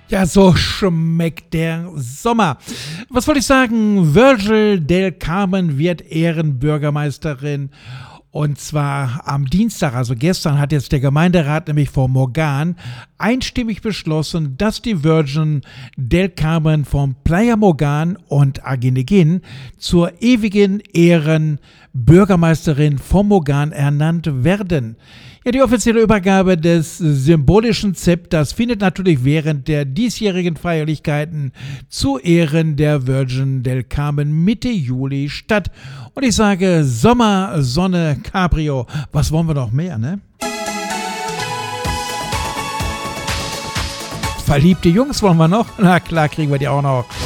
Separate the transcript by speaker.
Speaker 1: Ja, so schmeckt der Sommer. Was wollte ich sagen? Virgil del Carmen wird Ehrenbürgermeisterin. Und zwar am Dienstag, also gestern, hat jetzt der Gemeinderat nämlich vor Morgan einstimmig beschlossen, dass die Virgin del Carmen von Playa Morgan und Aguinegin zur ewigen Ehrenbürgermeisterin von Morgan ernannt werden. Ja, die offizielle Übergabe des symbolischen Zepters findet natürlich während der diesjährigen Feierlichkeiten zu Ehren der Virgin del Carmen Mitte Juli statt. Und ich sage Sommer, Sonne, Cabrio, was wollen wir noch mehr, ne? Verliebte Jungs wollen wir noch? Na klar, kriegen wir die auch noch.